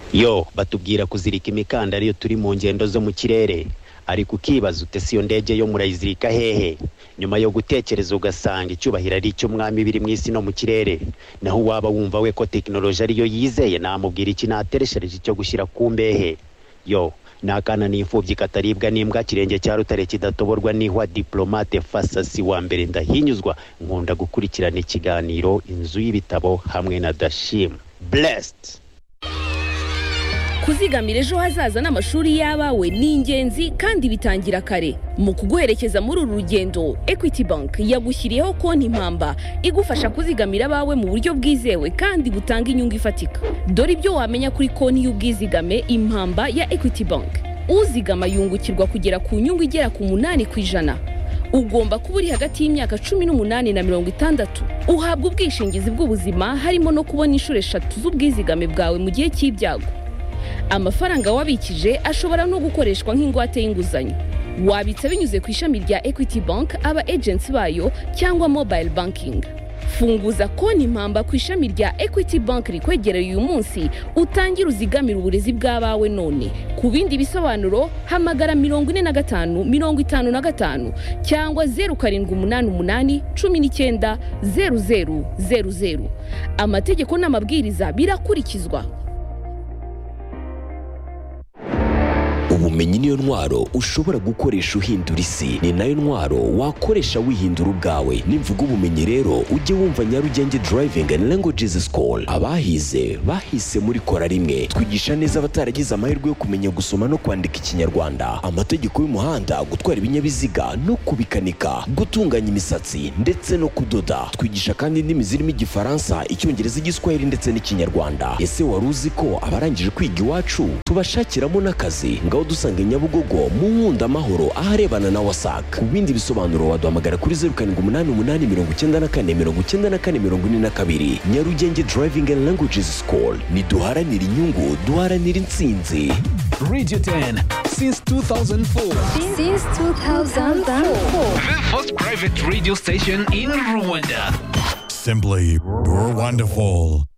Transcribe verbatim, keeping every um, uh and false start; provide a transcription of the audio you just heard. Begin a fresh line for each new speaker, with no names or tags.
Yo batubwira kuzirika imikandara iyo turi mu ngendo zo mu kirere, ariko ukibaza ute si yo ndege yo murayizirika hehe? Nyuma yo gutekereza ugasanga icyubahiro ari icyo mwami biri mu isi no mu kirere, naho waba wumva we ko technology ariyo yizeye, namubwira iki natereshereje cyo gushyira ku mbehe. Yo nakana n'imfubyi kataribwa n'imbwa, kirenge cya rutare kidatoborwa n'ihwa, diplomate fasasi wa mbere ndahinyuzwa, nkunda gukurikirana ikiganiro Inzu y'Ibitabo hamwe na Dashim. Blessed.
Kuzigamira ejo hazaza n'amashuri y'abawe ni ingenzi kandi bitangira kare. Mu kuguherekeza muri uru rugendo, Equity Bank yagushyiriyeho konti impamba igufasha kuzigamira abawe mu buryo bwizewe kandi butanga inyungu ifatika. Dore ibyo wamenya kuri konti y'ubwizigame impamba ya Equity Bank. Uzigama yungukirwa kugera ku nyungu igera ku munani ku ijana. Ugomba kuba uri hagati y'imyaka cumi n'umunani na mirongo itandatu. Uhabwa ubwishingizi bw'ubuzima harimo no kubona inshuro eshatu z'ubwizigame bwawe mu gihe cy'ibyago. Amafaranga wabikije ashobora no gukoreshwa nk'ingwate y'inguzanyo. Wabitsa binyuze ku ishami rya Equity Bank, aba agents bayo cyangwa mobile banking. Funguza konti impamba ku ishami rya Equity Bank rikwegereye uyu munsi, utangira uzigamira uburezi bw'abawe none. Ku bindi bisobanuro hamagara mirongo ine na gatanu mirongo itanu na gatanu cyangwa zeru karindwi umunani umunani cumi n'icyenda zeru zeru zeru zeru. Amategeko n'amabwiriza birakurikizwa.
Ubumenyi niyo ntwaro ushobora gukoresha uhindura isi, ni nayo ntwaro wakoresha wihindura ubwawe. Nimvuga ubumenyi rero ujye wumva Nyarugenge Driving and Languages School. Abahize bahise muri kora rimwe, twigisha neza abataragize amahirwe yo kumenya gusoma no kwandika Ikinyarwanda, amategeko y'umuhanda, gutwara ibinyabiziga no kubikanika, gutunganya imisatsi ndetse no kudoda. Twigisha kandi indimi zirimo Igifaransa, Icyongereza, Igiswahili ndetse n'Ikinyarwanda. Ese wari uzi ko abarangije kwiga iwacu tubashakiramo n'akazi? Ngaho dusanga Nyabugogo mu Nkunda Amahoro aharebana na Wasac. Ku bindi bisobanuro waduhamagara kuri zeru karindwi umunani umunani mirongo icyenda na kane mirongo icyenda na kane mirongo ine na kabiri. Nyarugenge Driving and Languages School, niduharanira inyungu, duharanira intsinzi.
Radio ten since two thousand four.
Since two thousand four.
The first private radio station in Rwanda.
Simply, you're wonderful.